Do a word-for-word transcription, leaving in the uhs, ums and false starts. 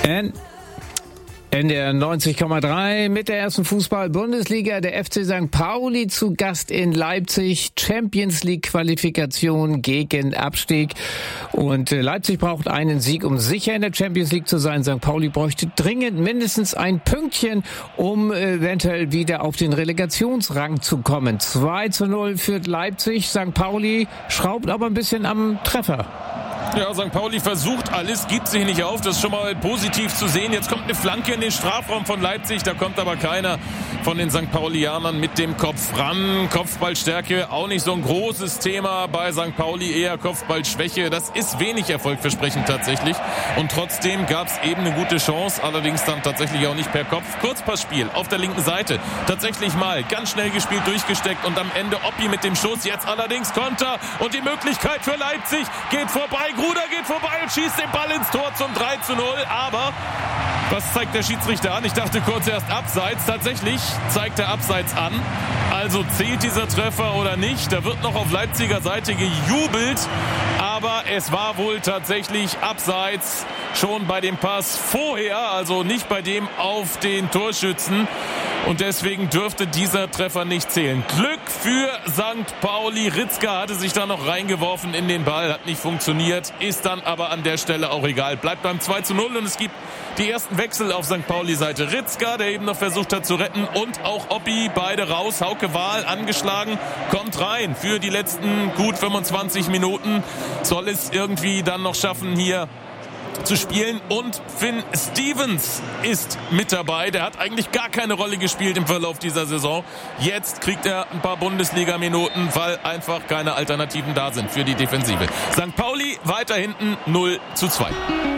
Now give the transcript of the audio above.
And in der neunzig Komma drei mit der ersten Fußball-Bundesliga, der F C Sankt Pauli zu Gast in Leipzig, Champions League Qualifikation gegen Abstieg, und Leipzig braucht einen Sieg, um sicher in der Champions League zu sein. Sankt Pauli bräuchte dringend mindestens ein Pünktchen, um eventuell wieder auf den Relegationsrang zu kommen. zwei zu null führt Leipzig, Sankt Pauli schraubt aber ein bisschen am Treffer. Ja, Sankt Pauli versucht alles, gibt sich nicht auf. Das ist schon mal positiv zu sehen. Jetzt kommt eine Flanke in den Strafraum von Leipzig. Da kommt aber keiner von den Sankt Paulianern mit dem Kopf ran. Kopfballstärke auch nicht so ein großes Thema bei Sankt Pauli, eher Kopfballschwäche. Das ist wenig erfolgversprechend tatsächlich. Und trotzdem gab es eben eine gute Chance. Allerdings dann tatsächlich auch nicht per Kopf. Kurzpassspiel auf der linken Seite. Tatsächlich mal ganz schnell gespielt, durchgesteckt. Und am Ende Oppi mit dem Schuss. Jetzt allerdings Konter. Und die Möglichkeit für Leipzig geht vorbei. Gruder geht vorbei und schießt den Ball ins Tor zum drei zu null. Aber was zeigt der Schiedsrichter an? Ich dachte kurz erst Abseits. Tatsächlich zeigt er Abseits an. Also zählt dieser Treffer oder nicht? Da wird noch auf Leipziger Seite gejubelt. Aber es war wohl tatsächlich Abseits schon bei dem Pass vorher. Also nicht bei dem auf den Torschützen. Und deswegen dürfte dieser Treffer nicht zählen. Glück für Sankt Pauli. Ritzka hatte sich da noch reingeworfen in den Ball, hat nicht funktioniert, ist dann aber an der Stelle auch egal. Bleibt beim zwei zu null und es gibt die ersten Wechsel auf Sankt Pauli-Seite. Ritzka, der eben noch versucht hat zu retten, und auch Oppi, beide raus. Hauke Wahl angeschlagen, kommt rein für die letzten gut fünfundzwanzig Minuten. Soll es irgendwie dann noch schaffen, hier zu spielen, und Finn Stevens ist mit dabei. Der hat eigentlich gar keine Rolle gespielt im Verlauf dieser Saison. Jetzt kriegt er ein paar Bundesliga-Minuten, weil einfach keine Alternativen da sind für die Defensive. Sankt Pauli weiter hinten null zu zwei.